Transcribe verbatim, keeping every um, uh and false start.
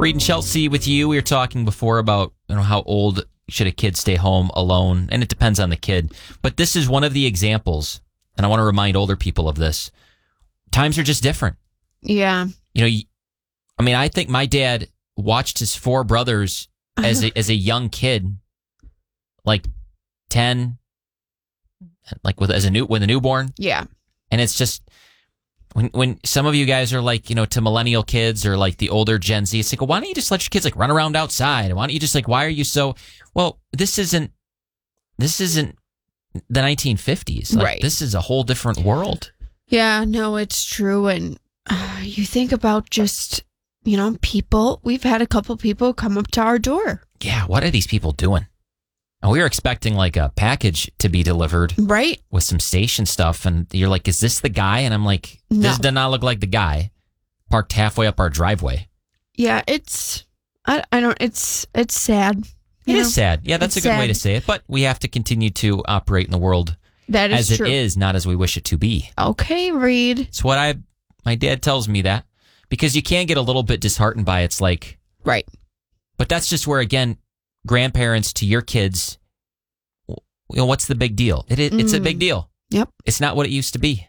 Reed and Chelsea with you. We were talking before about you know how old should a kid stay home alone, and it depends on the kid. But this is one of the examples, and I want to remind older people of this. Times are just different. Yeah. You know, I mean, I think my dad watched his four brothers as a, as a young kid, like ten, like with as a new with a newborn. Yeah. And it's just when when some of you guys are like, you know, to millennial kids or like the older Gen Z, it's like, well, why don't you just let your kids like run around outside? Why don't you just like, why are you so? Well, this isn't this isn't the nineteen fifties. Like, right. This is a whole different world. Yeah, no, it's true. And uh, you think about just, you know, people, we've had a couple people come up to our door. Yeah, what are these people doing? And we were expecting like a package to be delivered. Right. With some station stuff. And you're like, is this the guy? And I'm like, no. This does not look like the guy parked halfway up our driveway. Yeah, it's, I, I don't, it's, it's sad. It know? is sad. Yeah, that's it's a good sad. way to say it. But we have to continue to operate in the world that is as true. it is, not as we wish it to be. Okay, Reed. It's what I, my dad tells me that. Because you can get a little bit disheartened by it. It's like, right. But that's just where, again, grandparents to your kids, you know, what's the big deal? It, it, it's Mm. a big deal. Yep. It's not what it used to be.